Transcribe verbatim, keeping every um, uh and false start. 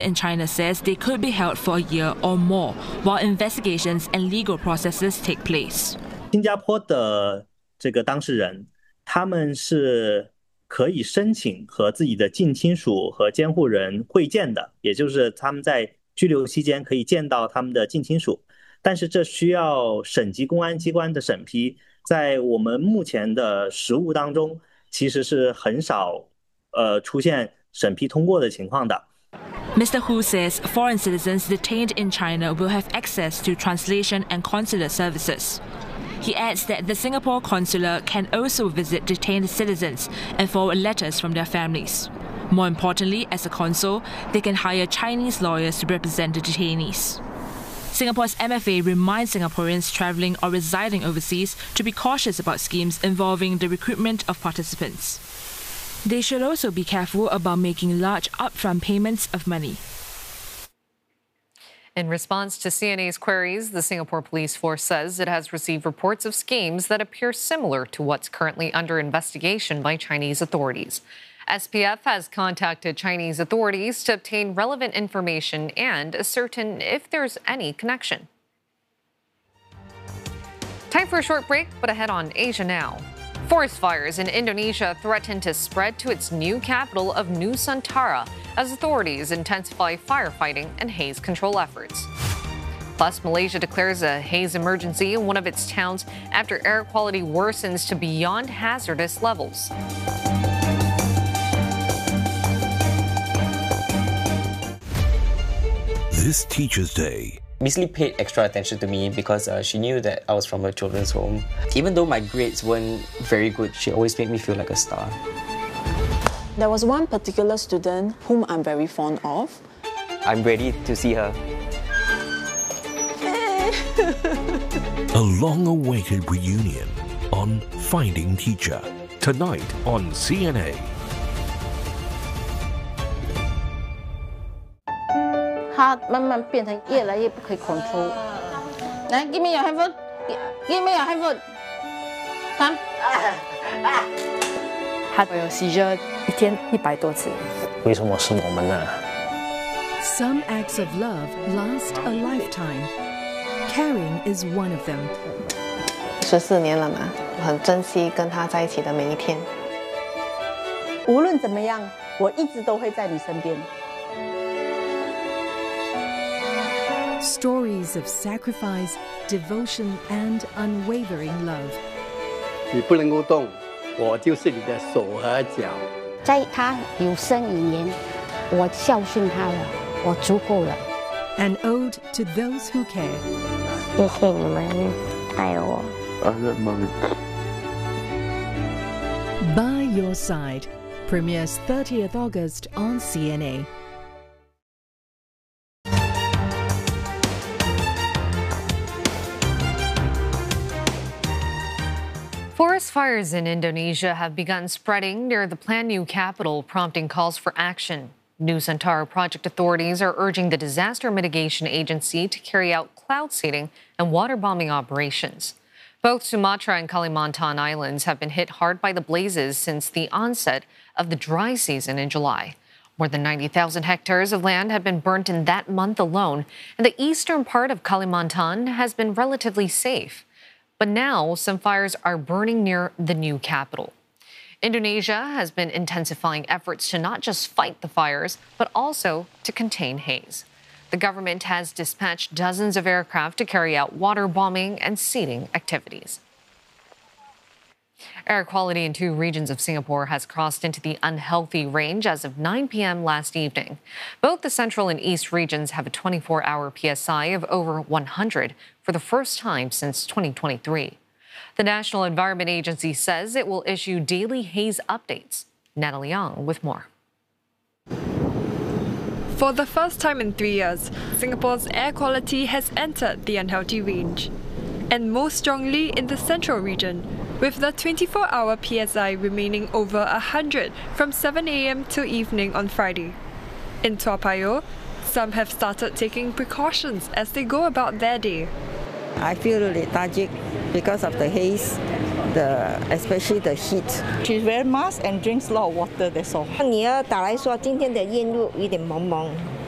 in China says they could be held for a year or more while investigations and legal processes take place. 新加坡的这个当事人，他们是可以申请和自己的近亲属和监护人会见的，也就是他们在拘留期间可以见到他们的近亲属，但是这需要省级公安机关的审批，在我们目前的实务当中，其实是很少呃出现审批通过的情况的。 Mister Hu says foreign citizens detained in China will have access to translation and consular services. He adds that the Singapore consular can also visit detained citizens and forward letters from their families. More importantly, as a consul, they can hire Chinese lawyers to represent the detainees. Singapore's M F A reminds Singaporeans travelling or residing overseas to be cautious about schemes involving the recruitment of participants. They should also be careful about making large upfront payments of money. In response to C N A's queries, the Singapore Police Force says it has received reports of schemes that appear similar to what's currently under investigation by Chinese authorities. S P F has contacted Chinese authorities to obtain relevant information and ascertain if there's any connection. Time for a short break, but ahead on Asia Now. Forest fires in Indonesia threaten to spread to its new capital of Nusantara as authorities intensify firefighting and haze control efforts. Plus, Malaysia declares a haze emergency in one of its towns after air quality worsens to beyond hazardous levels. This Teacher's Day. Miss Lee paid extra attention to me because uh, she knew that I was from a children's home. Even though my grades weren't very good, she always made me feel like a star. There was one particular student whom I'm very fond of. I'm ready to see her. A long-awaited reunion on Finding Teacher. Tonight on C N A. 他慢慢变成越来越不可以 control。来 ，give me your handphone， give me your handphone。看。 他有 seizure 一天一百多次。 为什么是我们呢 ？Some acts of love last a lifetime. Caring is one of them. 十四年了嘛，我很珍惜跟他在一起的每一天。 无论怎么样，我一直都会在你身边。 Stories of sacrifice, devotion, and unwavering love. 你不能够动，我就是你的手和脚。 在他有生以年，我孝顺他了，我足够了。 An ode to those who care. 谢谢你们爱我。 By Your Side premieres thirtieth August on C N A. Forest fires in Indonesia have begun spreading near the planned new capital, prompting calls for action. Nusantara project authorities are urging the Disaster Mitigation Agency to carry out cloud seeding and water bombing operations. Both Sumatra and Kalimantan Islands have been hit hard by the blazes since the onset of the dry season in July. More than ninety thousand hectares of land have been burnt in that month alone, and the eastern part of Kalimantan has been relatively safe. But now some fires are burning near the new capital. Indonesia has been intensifying efforts to not just fight the fires, but also to contain haze. The government has dispatched dozens of aircraft to carry out water bombing and seeding activities. Air quality in two regions of Singapore has crossed into the unhealthy range as of nine p m last evening. Both the central and east regions have a twenty-four hour P S I of over one hundred for the first time since twenty twenty-three. The National Environment Agency says it will issue daily haze updates. Natalie Young with more. For the first time in three years, Singapore's air quality has entered the unhealthy range, and most strongly in the central region, with the twenty-four hour P S I remaining over one hundred from seven a m till evening on Friday. In Toa Payoh, some have started taking precautions as they go about their day. I feel lethargic because of the haze, the especially the heat. She wears mask and drinks a lot of water, that's all. 女儿打来说，今天的烟雾有点蒙蒙，